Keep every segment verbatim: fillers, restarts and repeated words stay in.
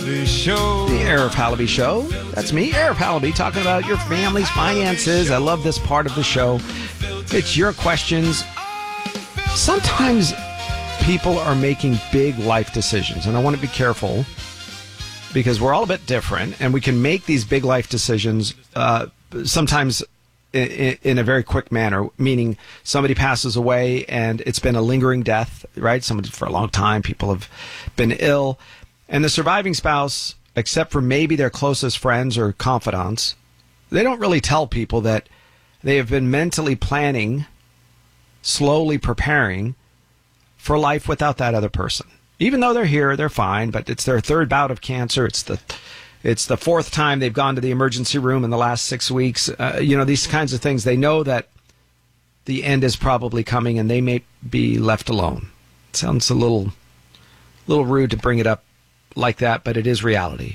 Show. The Arif Halaby Show. That's me, Arif Halaby, talking about your family's finances. I love this part of the show. It's your questions. Sometimes people are making big life decisions, and I want to be careful because we're all a bit different, and we can make these big life decisions uh, sometimes in, in a very quick manner, meaning somebody passes away and it's been a lingering death, right? Somebody for a long time, people have been ill. And the surviving spouse, except for maybe their closest friends or confidants, they don't really tell people that they have been mentally planning, slowly preparing for life without that other person. Even though they're here, they're fine, but it's their third bout of cancer. It's the it's the fourth time they've gone to the emergency room in the last six weeks. Uh, you know, these kinds of things. They know that the end is probably coming and they may be left alone. It sounds a little, little rude to bring it up like that, but it is reality.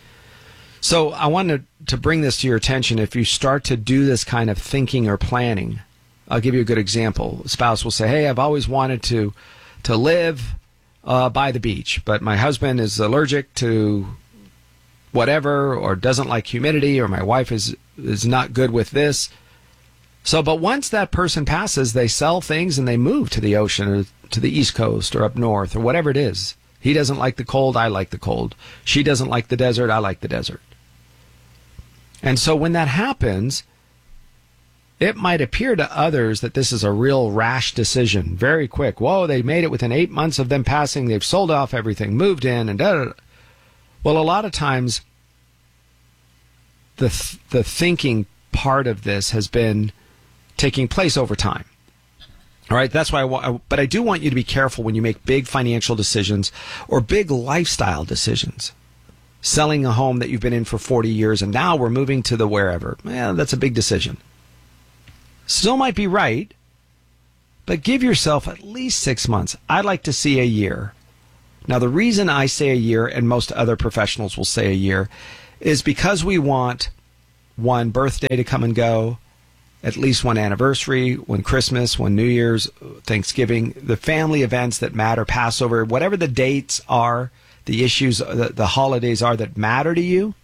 So I wanted to bring this to your attention. If you start to do this kind of thinking or planning, I'll give you a good example. A spouse will say, hey, I've always wanted to to live uh, by the beach, but my husband is allergic to whatever, or doesn't like humidity, or my wife is is not good with this. So, but once that person passes, they sell things and they move to the ocean or to the East Coast or up north or whatever it is. He doesn't like the cold, I like the cold. She doesn't like the desert, I like the desert. And so when that happens, it might appear to others that this is a real rash decision, very quick. Whoa, they made it within eight months of them passing. They've sold off everything, moved in, and da da da. Well, a lot of times, the th- the thinking part of this has been taking place over time. All right, that's why I want, but I do want you to be careful when you make big financial decisions or big lifestyle decisions. Selling a home that you've been in for forty years and now we're moving to the wherever. Yeah, that's a big decision. Still might be right, but give yourself at least six months. I'd like to see a year. Now, the reason I say a year, and most other professionals will say a year, is because we want one birthday to come and go, at least one anniversary, one Christmas, one New Year's, Thanksgiving, the family events that matter, Passover, whatever the dates are, the issues, the, the holidays are that matter to you.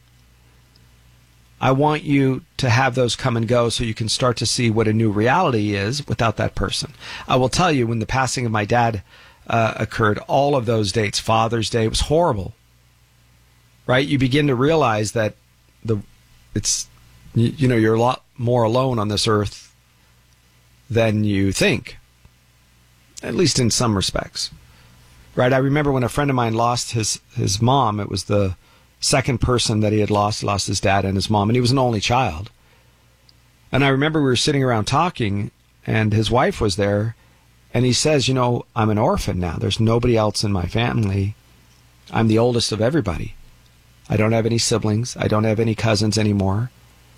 I want you to have those come and go so you can start to see what a new reality is without that person. I will tell you, when the passing of my dad uh, occurred, all of those dates, Father's Day, it was horrible. Right? You begin to realize that the it's you, you know you're a lot more alone on this earth than you think, at least in some respects. Right? I remember when a friend of mine lost his his mom. It was the second person that he had lost, lost his dad and his mom, and he was an only child. And I remember we were sitting around talking, and his wife was there, and he says, you know, I'm an orphan now. There's nobody else in my family. I'm the oldest of everybody. I don't have any siblings. I don't have any cousins anymore.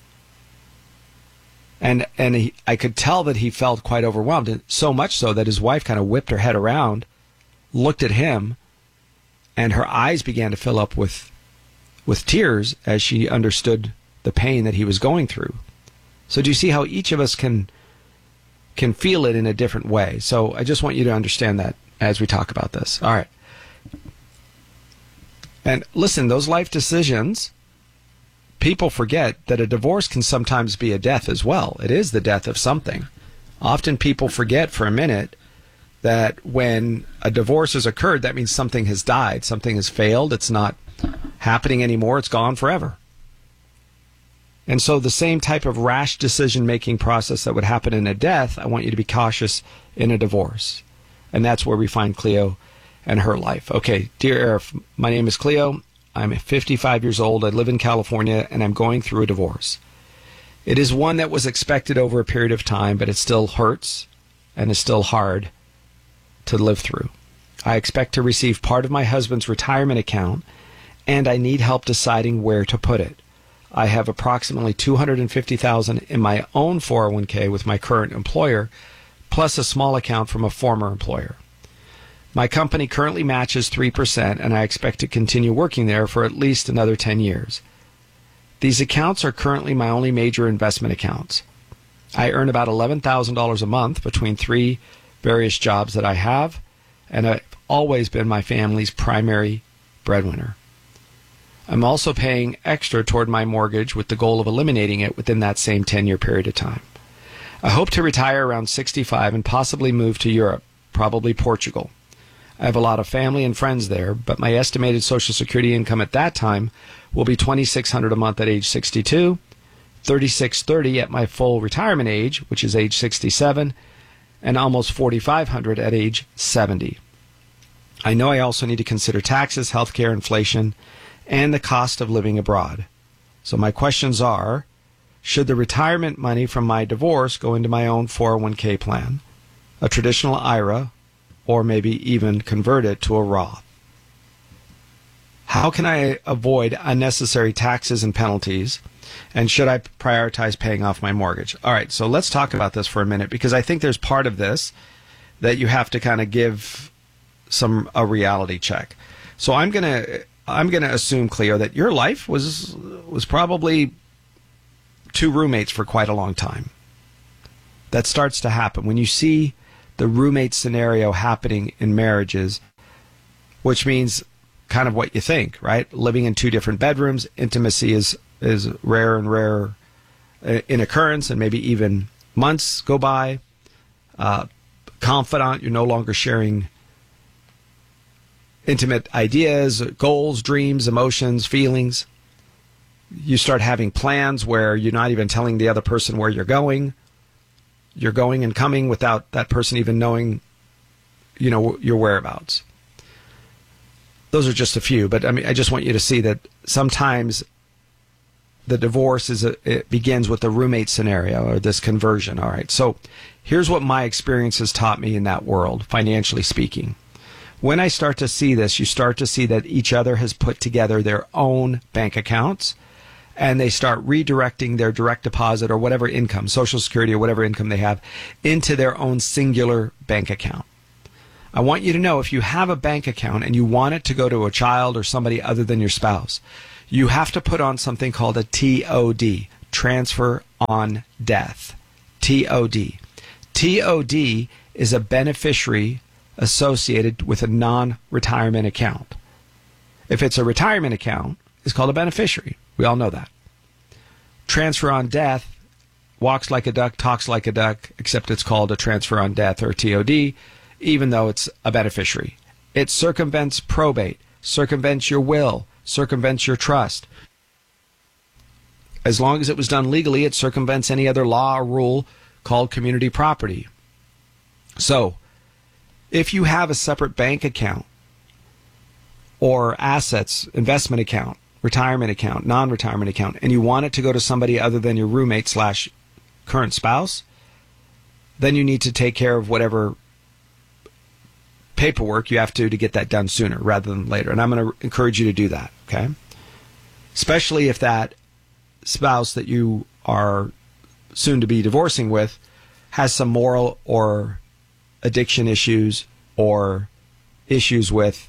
And and he, I could tell that he felt quite overwhelmed, and so much so that his wife kind of whipped her head around, looked at him, and her eyes began to fill up with with tears as she understood the pain that he was going through. So do you see how each of us can can feel it in a different way? So I just want you to understand that as we talk about this. All right. And listen, those life decisions, people forget that a divorce can sometimes be a death as well. It is the death of something. Often people forget for a minute that when a divorce has occurred, that means something has died, something has failed, it's not happening anymore, it's gone forever. And so the same type of rash decision-making process that would happen in a death, I want you to be cautious in a divorce. And that's where we find Cleo and her life. Okay, dear Arif, my name is Cleo. I'm fifty-five years old. I live in California, and I'm going through a divorce. It is one that was expected over a period of time, but it still hurts and is still hard to live through. I expect to receive part of my husband's retirement account, and I need help deciding where to put it. I have approximately two hundred fifty thousand dollars in my own four oh one k with my current employer, plus a small account from a former employer. My company currently matches three percent, and I expect to continue working there for at least another ten years. These accounts are currently my only major investment accounts. I earn about eleven thousand dollars a month between three various jobs that I have, and I've always been my family's primary breadwinner. I'm also paying extra toward my mortgage with the goal of eliminating it within that same ten-year period of time. I hope to retire around sixty-five and possibly move to Europe, probably Portugal. I have a lot of family and friends there, but my estimated Social Security income at that time will be twenty-six hundred dollars a month at age sixty-two, thirty-six thirty at my full retirement age, which is age sixty-seven, and almost forty-five hundred at age seventy. I know I also need to consider taxes, healthcare, inflation, and the cost of living abroad. So my questions are, should the retirement money from my divorce go into my own four oh one k plan, a traditional I R A, or maybe even convert it to a Roth? How can I avoid unnecessary taxes and penalties? And should I prioritize paying off my mortgage? All right, so let's talk about this for a minute, because I think there's part of this that you have to kind of give some a reality check. So I'm gonna I'm gonna assume, Cleo, that your life was was probably two roommates for quite a long time. That starts to happen when you see the roommate scenario happening in marriages, which means kind of what you think, right? Living in two different bedrooms, intimacy is is rare and rare in occurrence, and maybe even months go by. Uh, confidant, you're no longer sharing intimate ideas, goals, dreams, emotions, feelings. You start having plans where you're not even telling the other person where you're going. You're going and coming without that person even knowing, you know, your whereabouts. Those are just a few, but I mean, I just want you to see that sometimes the divorce is a, it begins with the roommate scenario or this conversion. All right. So here's what my experience has taught me in that world, financially speaking. When I start to see this, you start to see that each other has put together their own bank accounts, and they start redirecting their direct deposit or whatever income, Social Security or whatever income they have, into their own singular bank account. I want you to know, if you have a bank account and you want it to go to a child or somebody other than your spouse, you have to put on something called a T O D, Transfer on Death. T O D. T O D is a beneficiary associated with a non-retirement account. If it's a retirement account, it's called a beneficiary. We all know that. Transfer on Death walks like a duck, talks like a duck, except it's called a transfer on death or T O D, even though it's a beneficiary. It circumvents probate, circumvents your will, circumvents your trust. As long as it was done legally, it circumvents any other law or rule called community property. So, if you have a separate bank account or assets, investment account, retirement account, non-retirement account, and you want it to go to somebody other than your roommate slash current spouse, then you need to take care of whatever paperwork you have to to get that done sooner rather than later. And I'm going to encourage you to do that, okay? Especially if that spouse that you are soon to be divorcing with has some moral or addiction issues or issues with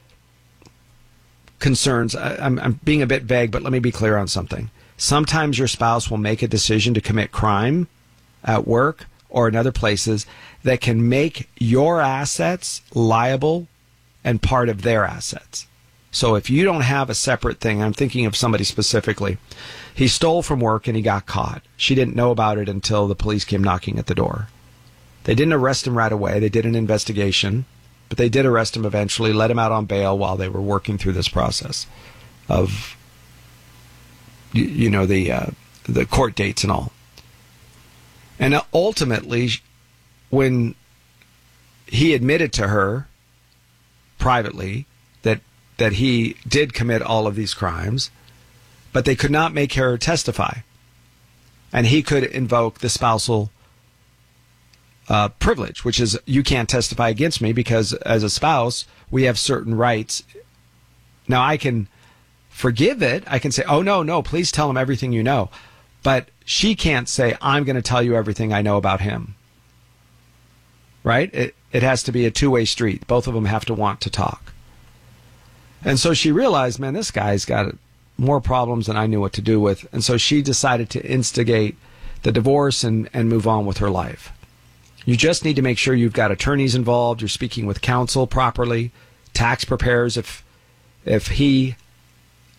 concerns. I, I'm, I'm being a bit vague, but let me be clear on something. Sometimes your spouse will make a decision to commit crime at work or in other places that can make your assets liable and part of their assets. So if you don't have a separate thing, I'm thinking of somebody specifically. He stole from work and he got caught. She didn't know about it until the police came knocking at the door. They didn't arrest him right away. They did an investigation, but they did arrest him eventually, let him out on bail while they were working through this process of, you, you know, the uh, the court dates and all. And ultimately, when he admitted to her privately that that he did commit all of these crimes, but they could not make her testify, and he could invoke the spousal Uh, privilege, which is you can't testify against me because as a spouse, we have certain rights. Now, I can forgive it. I can say, oh, no, no, please tell him everything you know. But she can't say, I'm going to tell you everything I know about him. Right? It, it has to be a two-way street. Both of them have to want to talk. And so she realized, man, this guy's got more problems than I knew what to do with. And so she decided to instigate the divorce and, and move on with her life. You just need to make sure you've got attorneys involved, you're speaking with counsel properly, tax preparers if if he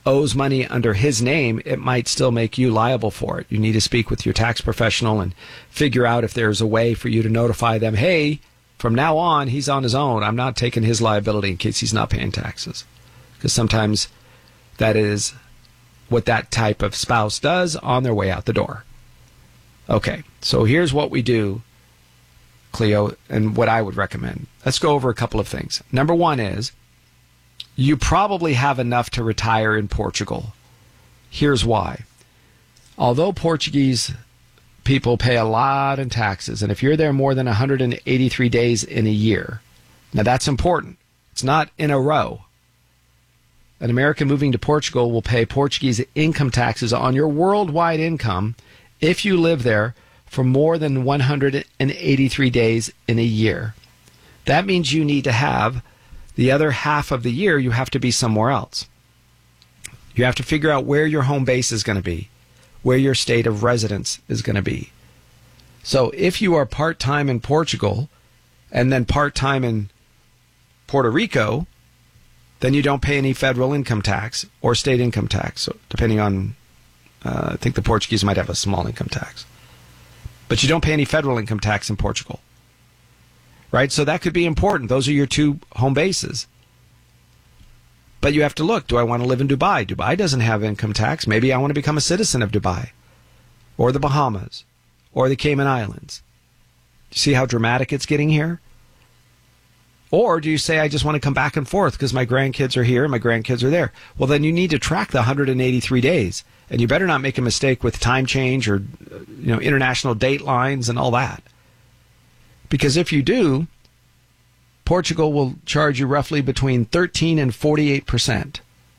owes money under his name, it might still make you liable for it. You need to speak with your tax professional and figure out if there's a way for you to notify them, hey, from now on, he's on his own. I'm not taking his liability in case he's not paying taxes. Because sometimes that is what that type of spouse does on their way out the door. Okay, so here's what we do, Cleo, and what I would recommend. Let's go over a couple of things. Number one is, you probably have enough to retire in Portugal. Here's why. Although Portuguese people pay a lot in taxes, and if you're there more than one hundred eighty-three days in a year, now that's important. It's not in a row. An American moving to Portugal will pay Portuguese income taxes on your worldwide income if you live there for more than one hundred eighty-three days in a year. That means you need to have the other half of the year, you have to be somewhere else. You have to figure out where your home base is going to be, where your state of residence is going to be. So if you are part-time in Portugal and then part-time in Puerto Rico, then you don't pay any federal income tax or state income tax, so depending on, uh, I think the Portuguese might have a small income tax. But you don't pay any federal income tax in Portugal. Right? So that could be important. Those are your two home bases. But you have to look, do I want to live in Dubai? Dubai doesn't have income tax. Maybe I want to become a citizen of Dubai or the Bahamas or the Cayman Islands. Do you see how dramatic it's getting here? Or do you say, I just want to come back and forth because my grandkids are here and my grandkids are there? Well, then you need to track the one hundred eighty-three days. And you better not make a mistake with time change or, you know, international date lines and all that. Because if you do, Portugal will charge you roughly between thirteen and forty-eight percent.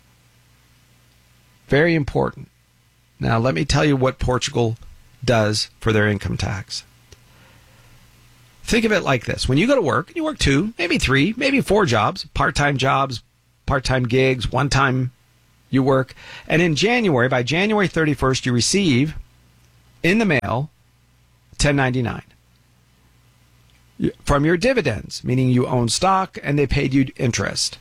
Very important. Now, let me tell you what Portugal does for their income tax. Think of it like this. When you go to work, you work two, maybe three, maybe four jobs, part-time jobs, part-time gigs, one time you work. And in January, by January thirty-first, you receive in the mail ten ninety-nine. From your dividends, meaning you own stock and they paid you interest.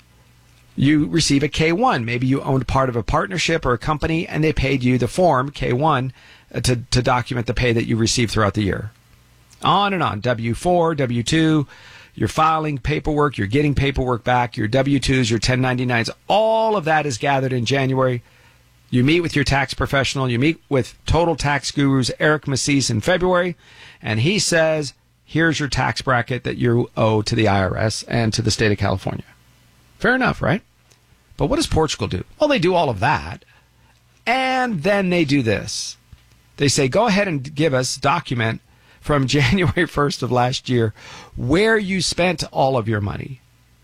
You receive a K one. Maybe you owned part of a partnership or a company and they paid you the form K one to, to document the pay that you received throughout the year. On and on. W four, W two, you're filing paperwork, you're getting paperwork back, your W twos, your ten ninety-nines, all of that is gathered in January. You meet with your tax professional, you meet with Total Tax Gurus Eric Macis in February, and he says, here's your tax bracket that you owe to the I R S and to the state of California. Fair enough, right? But what does Portugal do? Well, they do all of that. And then they do this. They say, go ahead and give us document from January first of last year where you spent all of your money.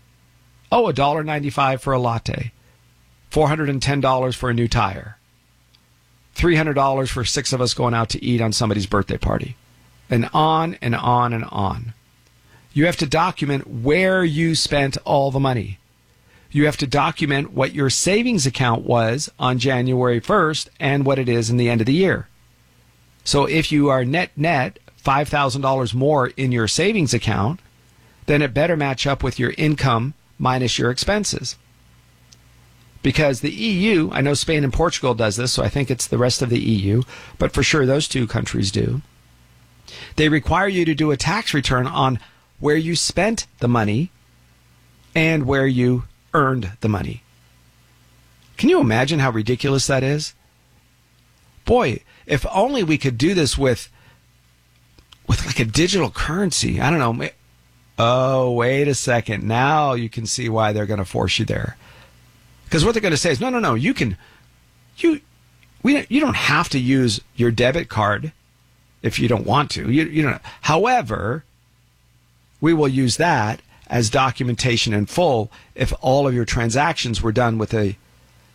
Oh, one dollar ninety-five for a latte. four hundred ten dollars for a new tire. three hundred dollars for six of us going out to eat on somebody's birthday party. And on and on and on. You have to document where you spent all the money. You have to document what your savings account was on January first and what it is in the end of the year. So if you are net net five thousand dollars more in your savings account, then it better match up with your income minus your expenses. Because the E U, I know Spain and Portugal does this, so I think it's the rest of the E U, but for sure those two countries do. They require you to do a tax return on where you spent the money and where you earned the money. Can you imagine how ridiculous that is? Boy, if only we could do this with with like a digital currency. I don't know. Oh, wait a second. Now you can see why they're going to force you there. Because what they're going to say is, no, no, no, you can, you, we, you don't have to use your debit card if you don't want to. You, you don't. However, we will use that as documentation in full if all of your transactions were done with a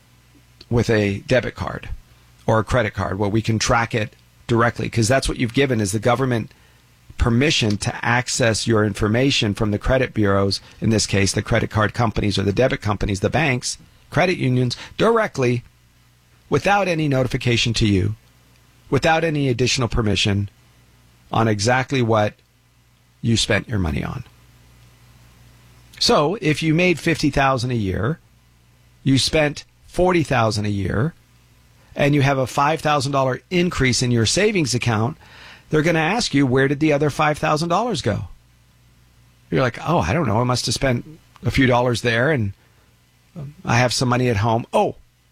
with a debit card or a credit card, where we can track it directly, because that's what you've given is the government permission to access your information from the credit bureaus, in this case the credit card companies or the debit companies, the banks, credit unions, directly without any notification to you, without any additional permission on exactly what you spent your money on. So if you made fifty thousand dollars a year, you spent forty thousand dollars a year and you have a five thousand dollars increase in your savings account, they're going to ask you, where did the other five thousand dollars go? You're like, oh, I don't know. I must have spent a few dollars there and I have some money at home. Oh,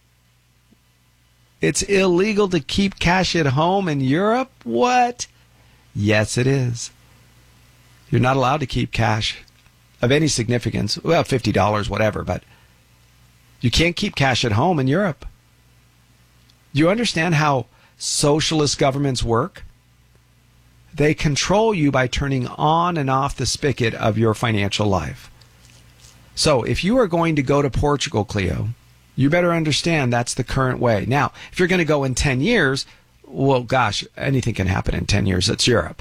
it's illegal to keep cash at home in Europe? What? Yes, it is. You're not allowed to keep cash of any significance. Well, fifty dollars, whatever, but you can't keep cash at home in Europe. You understand how socialist governments work? They control you by turning on and off the spigot of your financial life. So if you are going to go to Portugal, Cleo, you better understand that's the current way. Now, if you're going to go in ten years, well, gosh, anything can happen in ten years. It's Europe.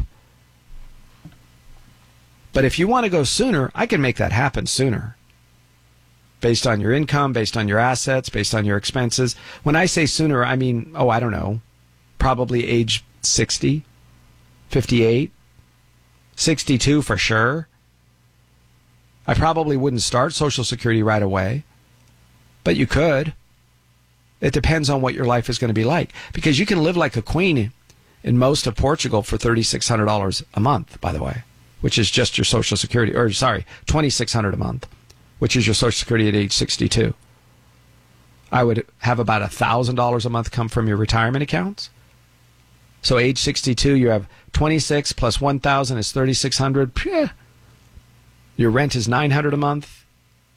But if you want to go sooner, I can make that happen sooner. Based on your income, based on your assets, based on your expenses. When I say sooner, I mean, oh, I don't know, probably age sixty, fifty-eight, sixty-two for sure. I probably wouldn't start Social Security right away, but you could. It depends on what your life is going to be like. Because you can live like a queen in most of Portugal for three thousand six hundred dollars a month, by the way, which is just your Social Security, or sorry, two thousand six hundred dollars a month, which is your Social Security at age sixty-two. I would have about one thousand dollars a month come from your retirement accounts. So age sixty-two, you have twenty-six plus one thousand is three thousand six hundred. Phew. Your rent is nine hundred a month.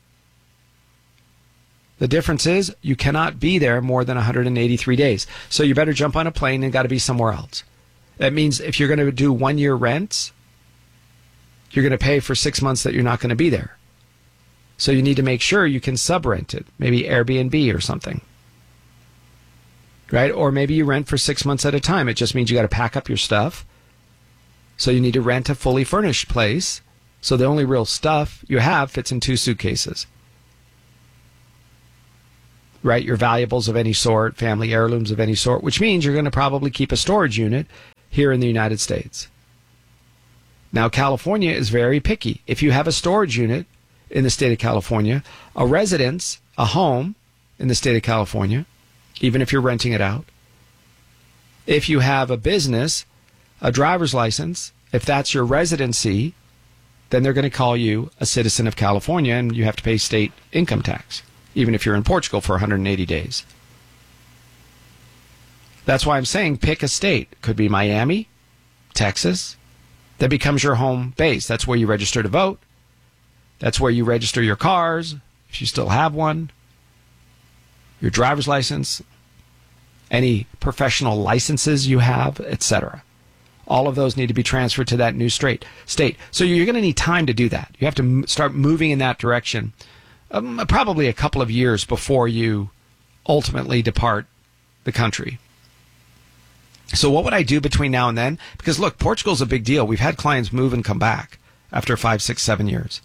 The difference is you cannot be there more than one hundred eighty-three days. So you better jump on a plane and got to be somewhere else. That means if you're going to do one year rents, you're going to pay for six months that you're not going to be there. So you need to make sure you can sub-rent it, maybe Airbnb or something. Right? Or maybe you rent for six months at a time. It just means you got to pack up your stuff. So you need to rent a fully furnished place. So the only real stuff you have fits in two suitcases. Right? Your valuables of any sort, family heirlooms of any sort, which means you're going to probably keep a storage unit here in the United States. Now, California is very picky. If you have a storage unit in the state of California, a residence, a home in the state of California, even if you're renting it out, if you have a business, a driver's license, if that's your residency, then they're going to call you a citizen of California and you have to pay state income tax, even if you're in Portugal for one hundred eighty days. That's why I'm saying pick a state. Could be Miami, Texas. That becomes your home base. That's where you register to vote. That's where you register your cars, if you still have one, your driver's license, any professional licenses you have, et cetera. All of those need to be transferred to that new state. State. So you're going to need time to do that. You have to m- start moving in that direction, um, probably a couple of years before you ultimately depart the country. So what would I do between now and then? Because look, Portugal's a big deal. We've had clients move and come back after five, six, seven years.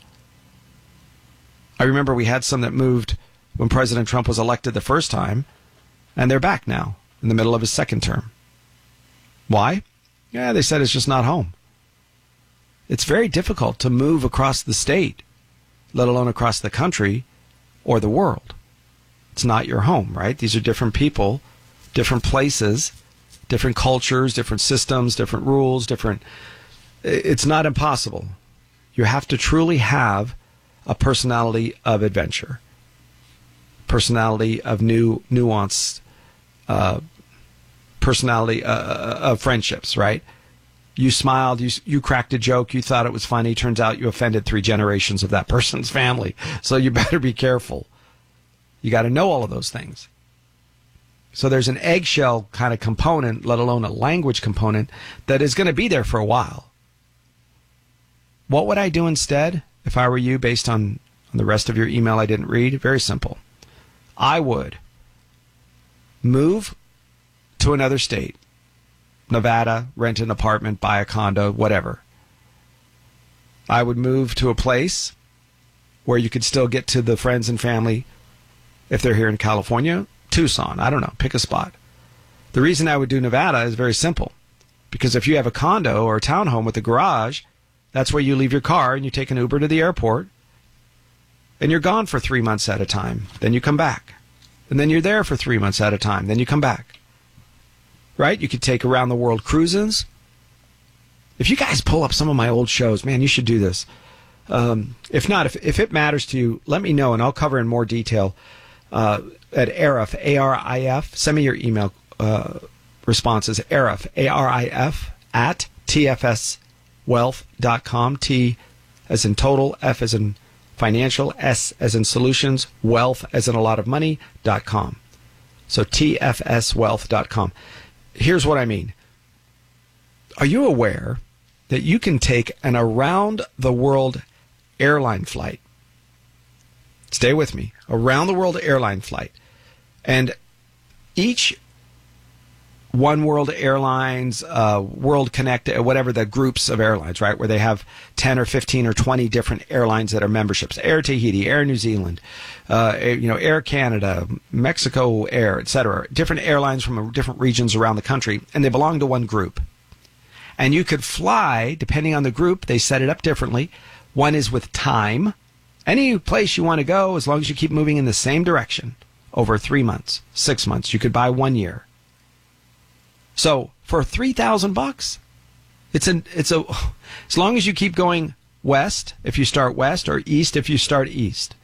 I remember we had some that moved when President Trump was elected the first time, and they're back now in the middle of his second term. Why? Yeah, they said it's just not home. It's very difficult to move across the state, let alone across the country or the world. It's not your home, right? These are different people, different places, different cultures, different systems, different rules, different... It's not impossible. You have to truly have a personality of adventure, personality of new, nuanced, uh, personality uh, of friendships, right? You smiled, you you cracked a joke, you thought it was funny. Turns out you offended three generations of that person's family. So you better be careful. You got to know all of those things. So there's an eggshell kind of component, let alone a language component, that is going to be there for a while. What would I do instead if I were you, based on, on the rest of your email I didn't read? Very simple. I would move to another state, Nevada, rent an apartment, buy a condo, whatever. I would move to a place where you could still get to the friends and family if they're here in California. Tucson, I don't know, pick a spot. The reason I would do Nevada is very simple. Because if you have a condo or a townhome with a garage, that's where you leave your car and you take an Uber to the airport and you're gone for three months at a time. Then you come back. and then you're there for three months at a time. Then you come back. Right? You could take around the world cruises. If you guys pull up some of my old shows, man, you should do this. Um, if not, if, if it matters to you, let me know, and I'll cover in more detail uh, at Arif, A R I F. Send me your email uh, responses, Arif, A R I F, at T F S wealth dot com. T as in total, F as in financial, S as in solutions, wealth as in a lot of money, dot com. So T F S wealth dot com. Here's what I mean. Are you aware that you can take an around-the-world airline flight? Stay with me. Around-the-world airline flight. And each One World Airlines, uh, World Connect, whatever the groups of airlines, right, where they have ten or fifteen or twenty different airlines that are memberships. Air Tahiti, Air New Zealand, uh, you know, Air Canada, Mexico Air, et cetera. Different airlines from different regions around the country, and they belong to one group. And you could fly, depending on the group, they set it up differently. One is with time. Any place you want to go, as long as you keep moving in the same direction, over three months, six months, you could buy one year. So for three thousand bucks, it's an it's a as long as you keep going west if you start west, or east if you start east.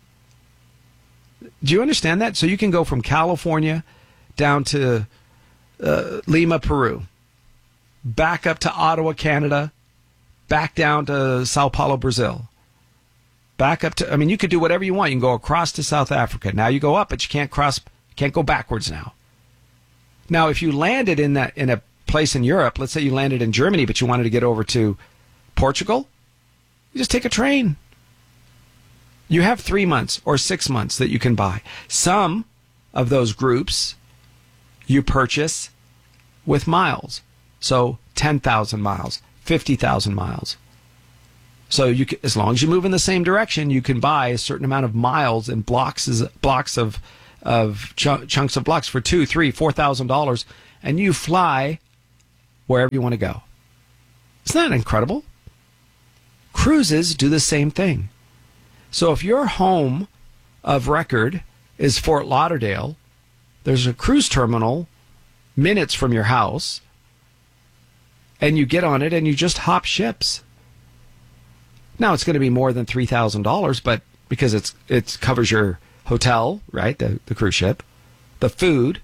Do you understand that? So you can go from California down to uh, Lima, Peru, back up to Ottawa, Canada, back down to Sao Paulo, Brazil, back up to, I mean, you could do whatever you want. You can go across to South Africa. Now you go up, but you can't cross, can't go backwards now. Now, if you landed in that in a place in Europe, let's say you landed in Germany, but you wanted to get over to Portugal, you just take a train. You have three months or six months that you can buy. Some of those groups you purchase with miles. So ten thousand miles, fifty thousand miles. So you can, as long as you move in the same direction, you can buy a certain amount of miles and blocks blocks of of ch- chunks of blocks for two, three, four thousand dollars, and you fly wherever you want to go. Isn't that incredible? Cruises do the same thing. So if your home of record is Fort Lauderdale, there's a cruise terminal minutes from your house, and you get on it and you just hop ships. Now it's going to be more than three thousand dollars, but because it's it covers your hotel, right, the, the cruise ship, the food,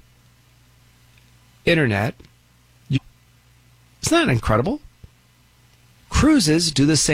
internet. You, isn't that incredible? Cruises do the same.